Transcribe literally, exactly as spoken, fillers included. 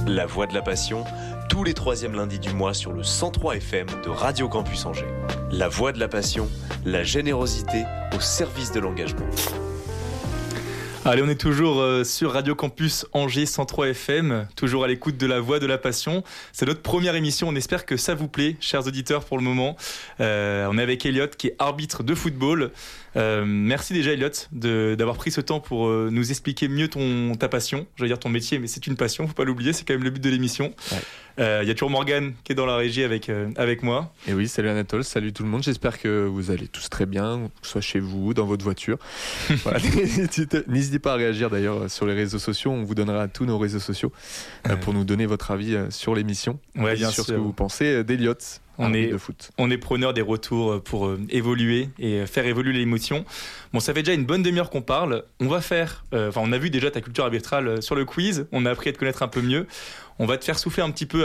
La Voix de la Passion, tous les troisièmes lundis du mois sur le cent trois F M de Radio Campus Angers. La Voix de la Passion, la générosité au service de l'engagement. Allez, on est toujours euh, sur Radio Campus Angers cent trois F M, toujours à l'écoute de La Voix de la Passion. C'est notre première émission, on espère que ça vous plaît, chers auditeurs, pour le moment. Euh, on est avec Elliot, qui est arbitre de football. Euh, merci déjà, Elliot, de, d'avoir pris ce temps pour euh, nous expliquer mieux ton, ta passion. Je vais dire ton métier, mais c'est une passion, faut pas l'oublier, c'est quand même le but de l'émission. Il ouais. euh, y a toujours Morgane qui est dans la régie avec, euh, avec moi. Et oui, salut Anatole, salut tout le monde. J'espère que vous allez tous très bien, que ce soit chez vous, dans votre voiture. Voilà. N'hésitez pas à réagir d'ailleurs sur les réseaux sociaux. On vous donnera tous nos réseaux sociaux euh, ouais. pour nous donner votre avis sur l'émission. Ouais, bien sur sûr. ce que vous pensez d'Elliot. On est, de foot. on est preneur des retours pour euh, évoluer et faire évoluer l'émotion. Bon, ça fait déjà une bonne demi-heure qu'on parle. On va faire, enfin, euh, on a vu déjà ta culture arbitrale sur le quiz. On a appris à te connaître un peu mieux. On va te faire souffler un petit peu